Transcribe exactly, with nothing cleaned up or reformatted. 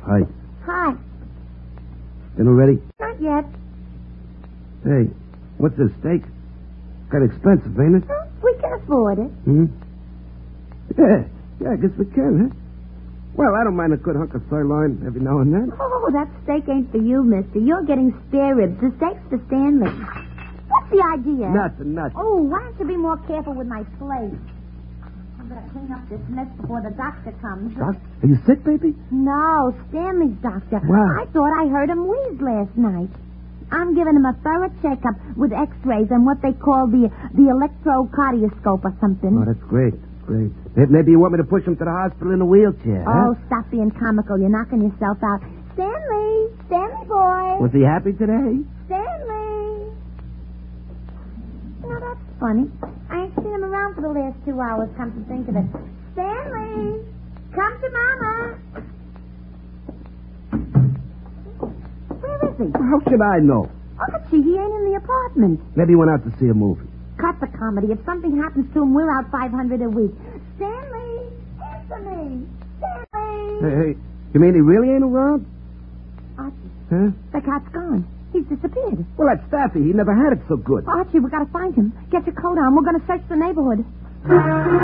Hi. Hi. Dinner ready? Not yet. Hey, what's this, steak? Kind of expensive, ain't it? Huh? We can afford it. Hmm? Yeah, yeah, I guess we can, huh? Well, I don't mind a good hunk of sirloin every now and then. Oh, that steak ain't for you, mister. You're getting spare ribs. The steak's for Stanley. What's the idea? Nothing, nothing. Oh, why don't you be more careful with my plate? I'm going to clean up this mess before the doctor comes. Doc, are you sick, baby? No, Stanley's doctor. Wow. I thought I heard him wheeze last night. I'm giving him a thorough checkup with x-rays and what they call the the electrocardioscope or something. Oh, that's great. Great. Maybe you want me to push him to the hospital in a wheelchair, Oh, huh? stop being comical. You're knocking yourself out. Stanley! Stanley boy! Was he happy today? Stanley! Now, that's funny. I ain't seen him around for the last two hours, come to think of it. Stanley! Come to Mama! Where is he? How should I know? Archie, he ain't in the apartment. Maybe he went out to see a movie. Cut the comedy. If something happens to him, we're out five hundred a week. Stanley! Answer me! Stanley! Hey, hey, you mean he really ain't around? Archie, Huh? the cat's gone. He's disappeared. Well, that's Staffy. He never had it so good. Archie, we gotta find him. Get your coat on. We're gonna search the neighborhood.